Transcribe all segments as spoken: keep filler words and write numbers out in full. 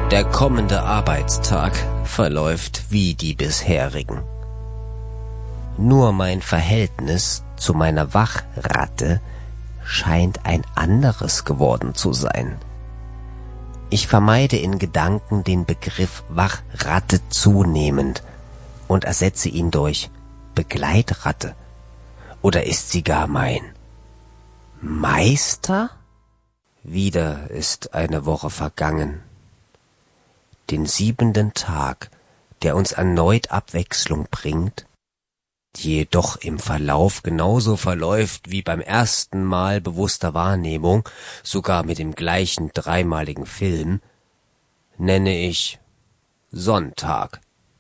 Der kommende Arbeitstag verläuft wie die bisherigen. Nur mein Verhältnis zu meiner Wachratte scheint ein anderes geworden zu sein. Ich vermeide in Gedanken den Begriff Wachratte zunehmend und ersetze ihn durch Begleitratte. Oder ist sie gar mein Meister? Wieder ist eine Woche vergangen. Den siebenten Tag, der uns erneut Abwechslung bringt, die jedoch im Verlauf genauso verläuft wie beim ersten Mal bewusster Wahrnehmung, sogar mit dem gleichen dreimaligen Film, nenne ich Sonntag.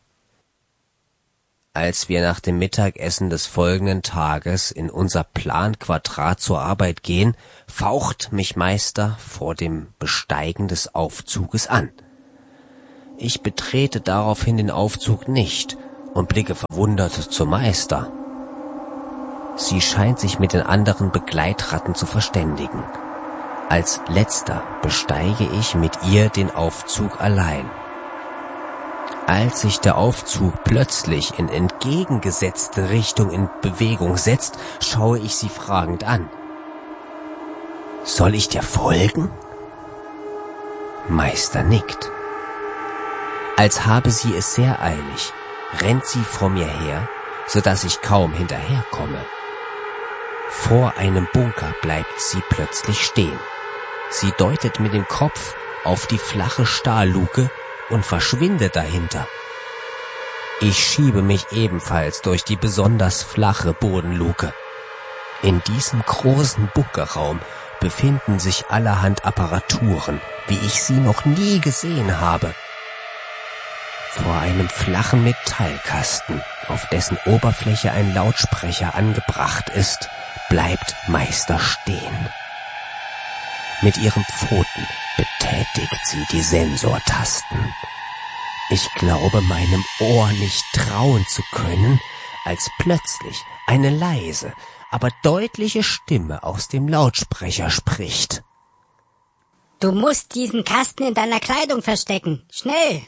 Als wir nach dem Mittagessen des folgenden Tages in unser Planquadrat zur Arbeit gehen, faucht mich Meister vor dem Besteigen des Aufzuges an. Ich betrete daraufhin den Aufzug nicht und blicke verwundert zur Meister. Sie scheint sich mit den anderen Begleitratten zu verständigen. Als letzter besteige ich mit ihr den Aufzug allein. Als sich der Aufzug plötzlich in entgegengesetzte Richtung in Bewegung setzt, schaue ich sie fragend an. Soll ich dir folgen? Meister nickt. Als habe sie es sehr eilig, rennt sie vor mir her, so dass ich kaum hinterherkomme. Vor einem Bunker bleibt sie plötzlich stehen. Sie deutet mit dem Kopf auf die flache Stahlluke und verschwindet dahinter. Ich schiebe mich ebenfalls durch die besonders flache Bodenluke. In diesem großen Bunkerraum befinden sich allerhand Apparaturen, wie ich sie noch nie gesehen habe. Vor einem flachen Metallkasten, auf dessen Oberfläche ein Lautsprecher angebracht ist, bleibt Meister stehen. Mit ihren Pfoten betätigt sie die Sensortasten. Ich glaube, meinem Ohr nicht trauen zu können, als plötzlich eine leise, aber deutliche Stimme aus dem Lautsprecher spricht. Du musst diesen Kasten in deiner Kleidung verstecken. Schnell!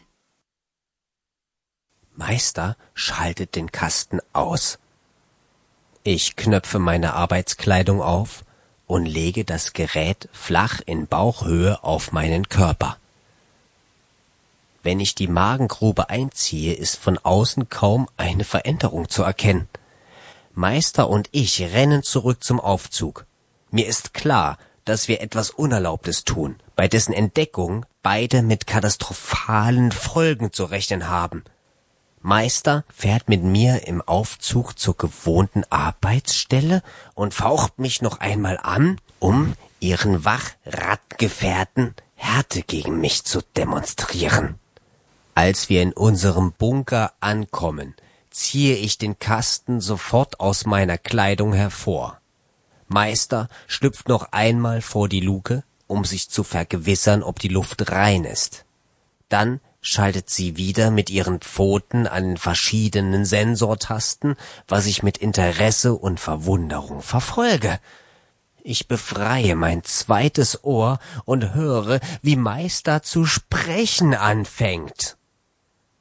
Meister schaltet den Kasten aus. Ich knöpfe meine Arbeitskleidung auf und lege das Gerät flach in Bauchhöhe auf meinen Körper. Wenn ich die Magengrube einziehe, ist von außen kaum eine Veränderung zu erkennen. Meister und ich rennen zurück zum Aufzug. Mir ist klar, dass wir etwas Unerlaubtes tun, bei dessen Entdeckung beide mit katastrophalen Folgen zu rechnen haben. Meister fährt mit mir im Aufzug zur gewohnten Arbeitsstelle und faucht mich noch einmal an, um ihren Wachrattgefährten Härte gegen mich zu demonstrieren. Als wir in unserem Bunker ankommen, ziehe ich den Kasten sofort aus meiner Kleidung hervor. Meister schlüpft noch einmal vor die Luke, um sich zu vergewissern, ob die Luft rein ist. Dann schaltet sie wieder mit ihren Pfoten an den verschiedenen Sensortasten, was ich mit Interesse und Verwunderung verfolge. Ich befreie mein zweites Ohr und höre, wie Meister zu sprechen anfängt.